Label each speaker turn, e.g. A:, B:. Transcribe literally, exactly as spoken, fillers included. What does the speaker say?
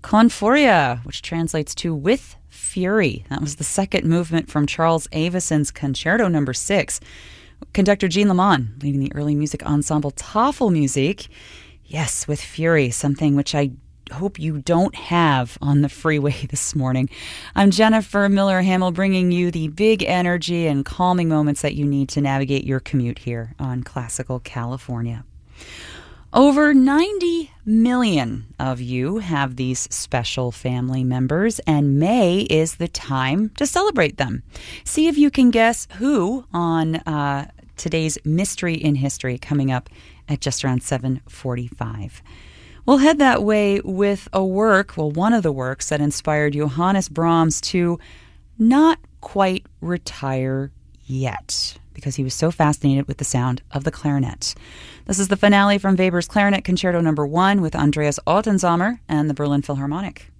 A: Con Furia, which translates to With Fury. That was the second movement from Charles Avison's Concerto Number Six. Conductor Jean Lamont leading the early music ensemble Tafelmusik. Yes, With Fury, something which I hope you don't have on the freeway this morning. I'm Jennifer Miller Hamill, bringing you the big energy and calming moments that you need to navigate your commute here on Classical California. Over ninety million of you have these special family members, and May is the time to celebrate them. See if you can guess who on uh, today's Mystery in History, coming up at just around seven forty-five. We'll head that way with a work, well, one of the works that inspired Johannes Brahms to not quite retire yet, because he was so fascinated with the sound of the clarinet. This is the finale from Weber's Clarinet Concerto Number One with Andreas Ottensamer and the Berlin Philharmonic.